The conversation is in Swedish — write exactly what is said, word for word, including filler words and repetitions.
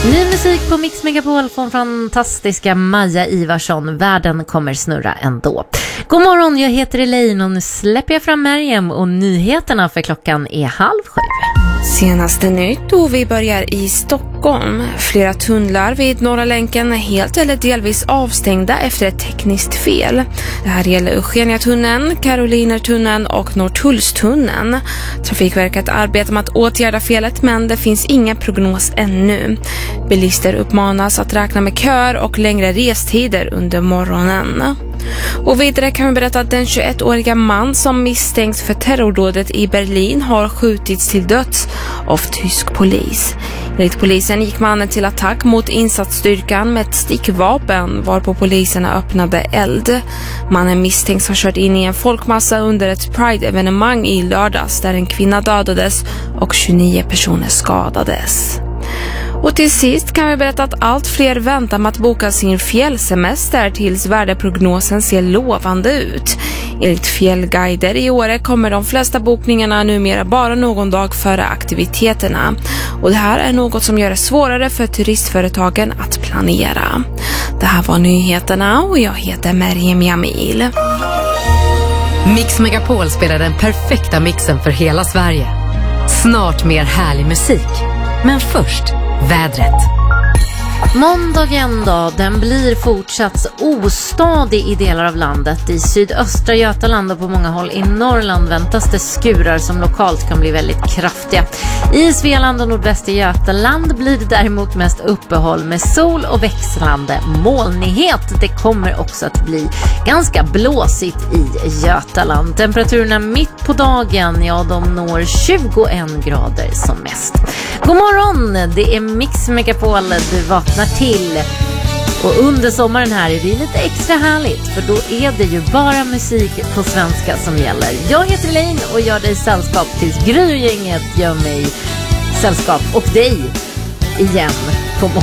Ny musik på Mix Megapol från fantastiska Maja Ivarsson. Världen kommer snurra ändå. God morgon, jag heter Elaine och nu släpper jag fram Miriam och nyheterna för klockan är halv sju. Senaste nytt och vi börjar i Stockholm. Flera tunnlar vid Norra länken är helt eller delvis avstängda efter ett tekniskt fel. Det här gäller Eugeniatunneln, Karolinertunneln och Norrtullstunneln. Trafikverket arbetar med att åtgärda felet men det finns ingen prognos ännu. Bilister uppmanas att räkna med köer och längre restider under morgonen. Och vidare kan vi berätta att den tjugoettåriga man som misstänks för terrordådet i Berlin har skjutits till döds av tysk polis. Enligt polisen gick mannen till attack mot insatsstyrkan med ett stickvapen varpå poliserna öppnade eld. Mannen misstänks ha kört in i en folkmassa under ett Pride-evenemang i lördags där en kvinna dödades och tjugonio personer skadades. Och till sist kan vi berätta att allt fler väntar med att boka sin fjällsemester tills värdeprognosen ser lovande ut. Enligt fjällguider i år kommer de flesta bokningarna numera bara någon dag före aktiviteterna. Och det här är något som gör det svårare för turistföretagen att planera. Det här var nyheterna och jag heter Miriam Jamil. Mix Megapol spelar den perfekta mixen för hela Sverige. Snart mer härlig musik. Men först vädret. Måndagen då, den blir fortsatt ostadig i delar av landet. I sydöstra Götaland och på många håll i Norrland väntas det skurar som lokalt kan bli väldigt kraftiga. I Svealand och nordvästra Götaland blir det däremot mest uppehåll med sol och växlande molnighet. Det kommer också att bli ganska blåsigt i Götaland. Temperaturerna mitt på dagen, ja de når tjugoen grader som mest. God morgon, det är Mix Megapol du vaknar till. Och under sommaren här är det lite extra härligt för då är det ju bara musik på svenska som gäller. Jag heter Elaine och gör dig sällskap tills Gry-gänget gör mig sällskap och dig igen på morgonen.